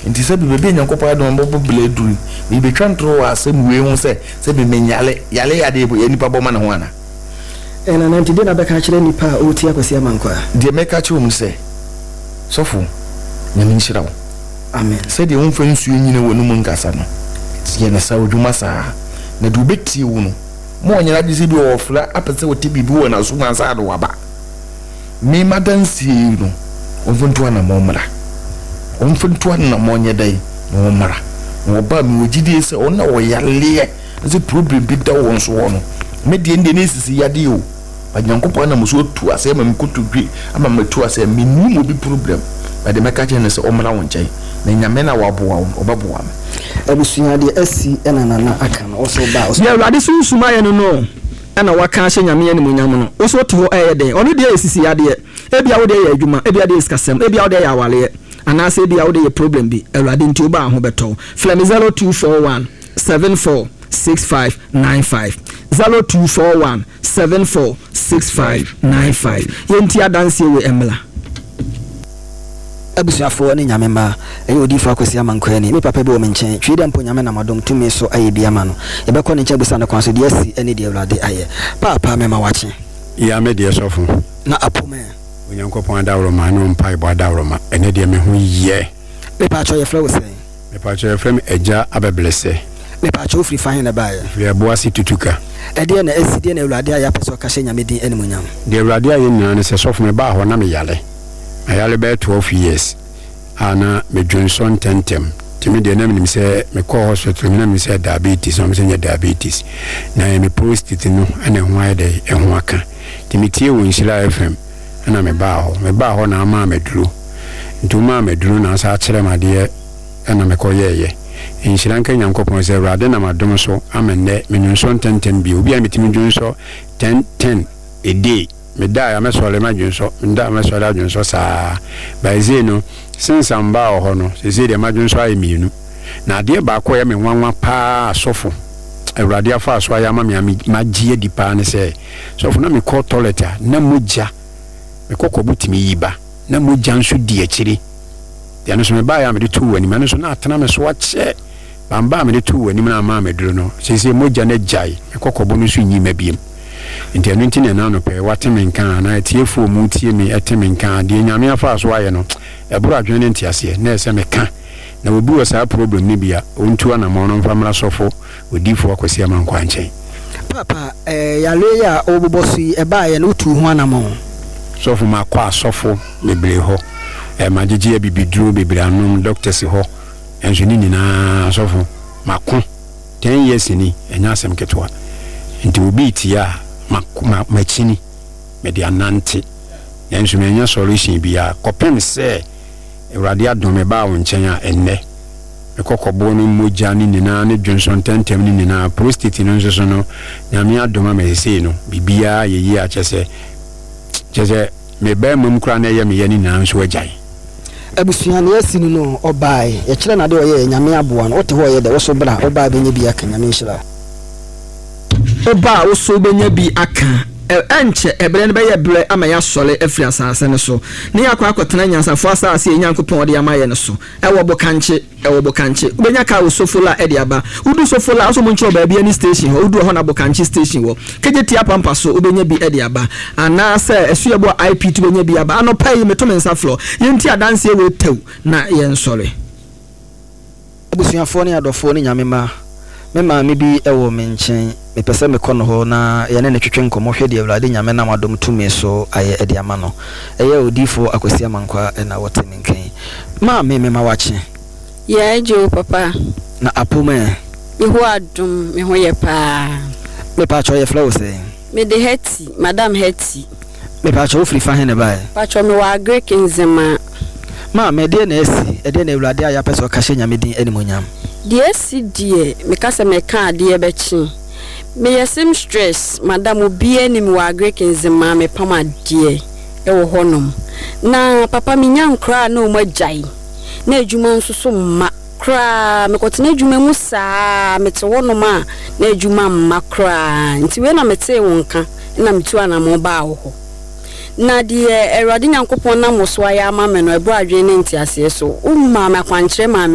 nti se bi be nyankopon adom bo bleduru bi be twantro asem we hu se be menyale yale yade bo nipa bo ma ne ho ana ena nanti de na be ka kire nipa o ti akwasi amankwa de me ka kire um se sofo nyame nhyirawo amen se de wonfa nsuo nyine wonu mu nkasa no ye na sa odwuma sa na du betie wo no mo nyara de se bi ofla apese wote bibi wo na so mansa ado waba me madansi no onfuntu na momra onfuntu na monye dai no mara no ba mi wogide se ona wo yale ze problem bi da won so wono me de ende ne sisi yade o banyankopon na muso tu ase ma mkotodwe ama matu ase minni mo bi problem ba de meka che ne se omra won chai na nyame na waboa wo obaboa me abusunya de asi ena na aka no so ba ya awrade sunsuma ye no ana waka hye nyame ye ne munyam no wo so to ho eyede ono de esisi yade ebia wo de ye adwuma ebia de skasem ebia wo de ya wale anase ebia wo de ye problem bi awrade nti oba ho beto flem 0241 746595 0241 746595 yenti adanse we emla abusuafo ne nyame ma eyi odifo akwasi amankwa ni me papa bi o menchen twede mpo nyame na madom tumi so aye bia ma no ye be ko ne nche busa ne kwanso de asi ene de awrade aye papa me ma wache ya me de sofo na apome onyankopon adawro ma no mpa ibo adawro ma ene de me hu ye me pa cho ye flow say me pa cho ye frem eja abeblese me pa cho free fahin na bae free aboasi tutuka ede na asi de na awrade aye peso ka hye nyame din ene munyam de awrade aye nyane se sofo me ba ho na me yale ayale be 12 years ana me Johnson tentem timi de na me se me call hospital me na me se diabetes so me se diabetes na me prostate no ana ho ayde ho aka timi tie wo Nhyira FM ana me ba ho na ama meduru ntuma meduru na sa kire made ana me koyeye Nhyira nka Nyankopon se rade na madom so amenne me Johnson tentem bi obi a metimi Johnson 10 a day me da ya mesole ma dwunso nda mesole adwunso saa baize no since amba ho no se de ma dwunso ayi mienu na de ba ko ya me nwanwa pa asofo awrade afa aso ya ma me magie di pa ne se sofo na me ko toilet na moja me kokko butimi yiba na moja nso di akiri ya no so me ba ya me de tu wani me so na atena me so ache bamba me de tu wani na ma me duro no se moja na jai me kokko bo no so nyi mabiem nti anu nti na no pe wateme nkan na etiefo mu tie me eteme nkan de nyame afa so aye no eburu adwene nti ase na ese me ka na obi wo sa problem ni bia ontu ana mo no mfamra sofo odifo akwasi amankwa nchen papa yale ya obobosi eba ye no tu ho anamo sofo makwa sofo bebre ho magigi bibiduro bebre anum doctors ho enso ni na sofo makko 10 years ni enya asem ketwa nti obi tia machini media nante yanso menya solution bia kopem se awrade adome ba wo nchen a enne ekokobo no moja ni nina ne Johnson tentem ni nina prostate no nso no nyame adoma me se no bibia yeyi a chese me ba mam kra na ye me ye ni na nso agyan abusuane asinu no obai ye kire na de oye nyame aboa no wote ho ye de wo so bra obai benye bi aka nyame Nhyira oba wo so benya bi aka enche ebere ne be ye bre ama ya sole afri asase ne so ne yakwa akotena nyansafo asase ye Nyankopon ode amaye ne so ewo bokanche ubenya ka wo sofola ede aba udu sofola aso monche oba bia ni station ho udu ho na bokanche station wo kejeti apampa so ubenya bi ede aba ana se esuebo IP tu benya bi aba ano pai meto mensa floor yenti adanse we tew na ye nsole abusuafo ne adofo ne nyame ma mema me bi ewo menchen me pese me kono ho na ye ne twetwe nkomo hwede awrade nyame na madom tumi so aye ede ama no eye odifo akwasi amankwa na wotemi nkan ma me ma wache ya ejo papa na apome me ho adum me ho ye pa me pa cho ye flow say me de heti madam heti me pa cho free fa hene bae pa cho me wa Greek nzema ma me de na esi ede na awrade aya pese o ka hye nyame din animonyam de esi die me ka se me ka de be chi me yesim stress madam obi ani me wa Greek nzema me pama die e wo honom na papa me nya nkra na o magai na adwuma nso so mma kra me kotena adwuma mu saa mete wonom a na adwuma mma kra nti we na mete wonka na metu ana mo ba ho na die Awrade Nyankopon na mo so aya ama me no ebu adwene nti ase so umma me akwankyere ma